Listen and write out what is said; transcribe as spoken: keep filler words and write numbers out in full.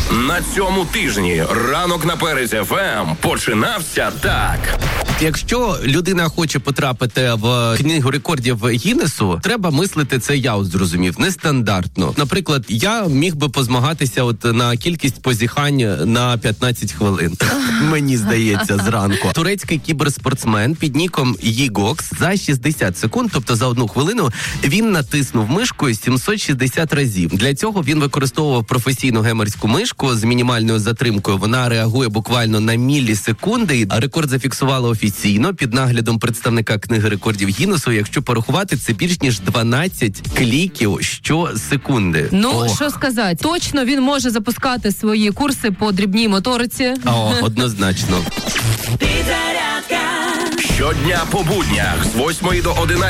На цьому тижні ранок на Перезі еф ем починався так. Якщо людина хоче потрапити в книгу рекордів Гіннесу, треба мислити, це я от зрозумів, нестандартно. Наприклад, я міг би позмагатися от на кількість позіхань на п'ятнадцять хвилин. Мені здається, зранку. Турецький кіберспортсмен під ніком Йігокс за шістдесят секунд, тобто за одну хвилину, він натиснув мишкою сімсот шістдесят разів. Для цього він використовував професійну геймерську мишку з мінімальною затримкою. Вона реагує буквально на мілісекунди. Рекорд зафіксували офіційно під наглядом представника книги рекордів Гіннесу. Якщо порахувати, це більш ніж дванадцять кліків щосекунди. Ну, Ох. що сказати, точно він може запускати свої курси по дрібній моториці. О, однозначно. Щодня по буднях з восьмої до одинадцятої